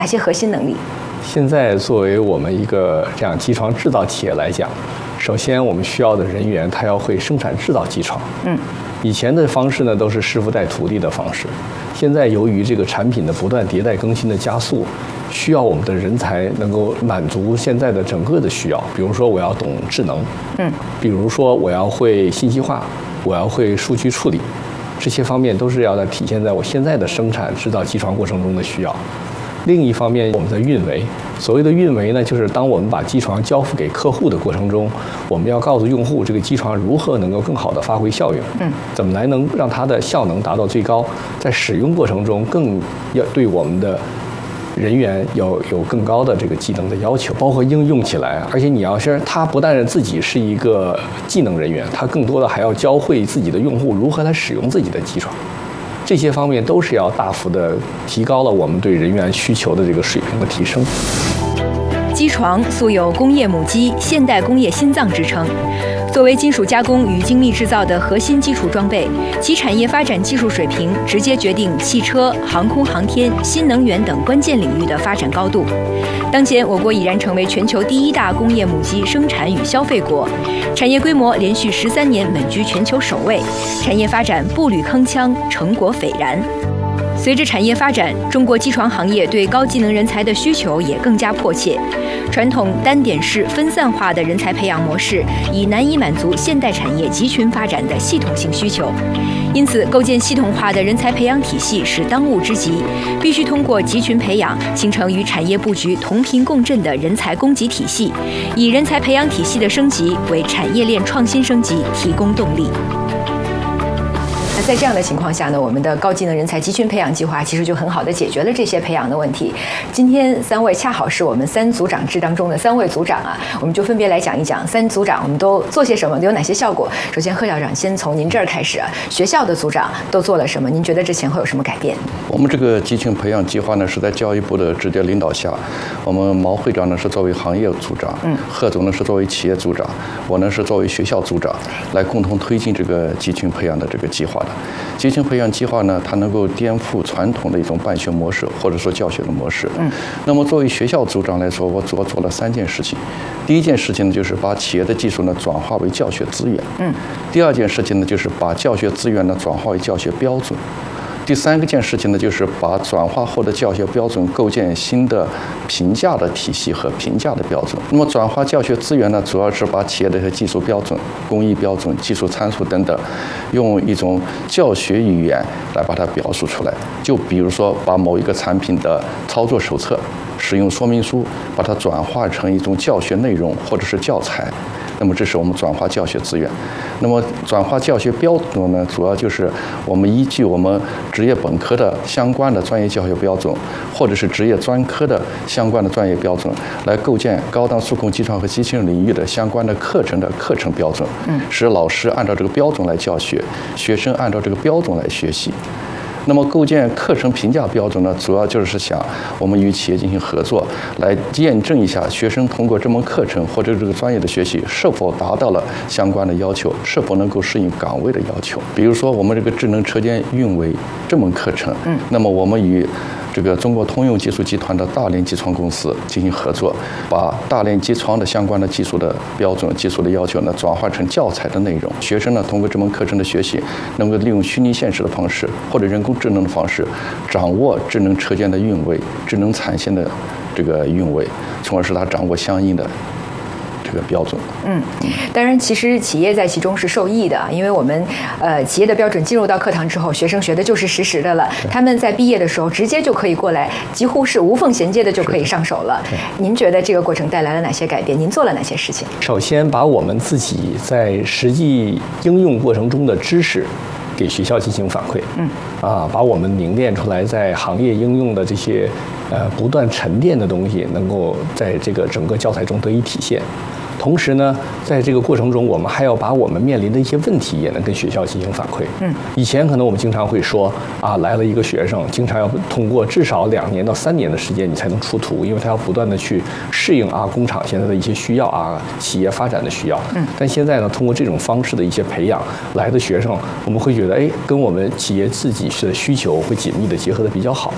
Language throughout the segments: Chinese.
哪些核心能力？ 现在作为我们一个这样机床制造企业来讲，首先我们需要的人员他要会生产制造机床。以前的方式呢都是师傅带徒弟的方式，现在由于这个产品的不断迭代更新的加速，需要我们的人才能够满足现在的整个的需要。比如说我要懂智能，比如说我要会信息化，我要会数据处理，这些方面都是要体现在我现在的生产制造机床过程中的需要。另一方面，我们的运维，所谓的运维呢，就是当我们把机床交付给客户的过程中，我们要告诉用户这个机床如何能够更好的发挥效用，怎么来能让它的效能达到最高，在使用过程中更要对我们的人员有更高的这个技能的要求，包括应用起来。而且你要是他不但是自己是一个技能人员，他更多的还要教会自己的用户如何来使用自己的机床。这些方面都是要大幅的提高了我们对人员需求的这个水平的提升。 机床素有工业母机、现代工业心脏之称。作为金属加工与精密制造的核心基础装备，其产业发展技术水平直接决定汽车、航空航天、新能源等关键领域的发展高度。当前，我国已然成为全球第一大工业母机生产与消费国，产业规模连续13年稳居全球首位，产业发展步履铿锵，成果斐然。随着产业发展，中国机床行业对高技能人才的需求也更加迫切。传统单点式分散化的人才培养模式已难以满足现代产业集群发展的系统性需求，因此构建系统化的人才培养体系是当务之急，必须通过集群培养形成与产业布局同频共振的人才供给体系，以人才培养体系的升级为产业链创新升级提供动力。在这样的情况下呢，我们的高技能人才集群培养计划其实就很好的解决了这些培养的问题。今天3位恰好是我们3组长制当中的3位组长啊，我们就分别来讲一讲3组长我们都做些什么，都有哪些效果。首先，贺校长先从您这儿开始啊，学校的组长都做了什么？您觉得之前会有什么改变？ 我们这个集群培养计划呢，是在教育部的直接领导下，我们毛会长呢是作为行业组长，贺总呢是作为企业组长，我呢是作为学校组长，来共同推进这个集群培养的这个计划的。集群培养计划呢，它能够颠覆传统的一种办学模式，或者说教学的模式。那么作为学校组长来说，我主要做了3件事情。第一件事情呢，就是把企业的技术呢转化为教学资源。第二件事情呢，就是把教学资源呢转化为教学标准。第3件事情呢，就是把转化后的教学标准构建新的评价的体系和评价的标准。那么转化教学资源呢，主要是把企业的一些技术标准、工艺标准、技术参数等等，用一种教学语言来把它表述出来。就比如说，把某一个产品的操作手册、使用说明书，把它转化成一种教学内容或者是教材。那么这是我们转化教学资源。那么转化教学标准呢，主要就是我们依据我们职业本科的相关的专业教学标准，或者是职业专科的相关的专业标准，来构建高档数控机床和机器人领域的相关的课程的课程标准，使老师按照这个标准来教学，学生按照这个标准来学习。那么构建课程评价标准呢，主要就是想我们与企业进行合作，来验证一下学生通过这门课程或者这个专业的学习是否达到了相关的要求，是否能够适应岗位的要求。比如说我们这个智能车间运维这门课程，那么我们与这个中国通用技术集团的大连机床公司进行合作，把大连机床的相关的技术的标准、技术的要求呢，转化成教材的内容。学生呢，通过这门课程的学习，能够利用虚拟现实的方式或者人工智能的方式，掌握智能车间的运维、智能产线的这个运维，从而使他掌握相应的这个标准。 当然，其实企业在其中是受益的，因为我们企业的标准进入到课堂之后，学生学的就是实时的了。他们在毕业的时候直接就可以过来，几乎是无缝衔接的就可以上手了。您觉得这个过程带来了哪些改变？您做了哪些事情？ 首先，把我们自己在实际应用过程中的知识给学校进行反馈，把我们凝练出来在行业应用的这些不断沉淀的东西，能够在这个整个教材中得以体现。同时呢，在这个过程中，我们还要把我们面临的一些问题也能跟学校进行反馈。以前可能我们经常会说来了一个学生，经常要通过至少2年到3年的时间，你才能出图，因为他要不断的去适应工厂现在的一些需要企业发展的需要。但现在呢，通过这种方式的一些培养来的学生，我们会觉得跟我们企业自己的需求会紧密的结合的比较好。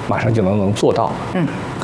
马上就能做到。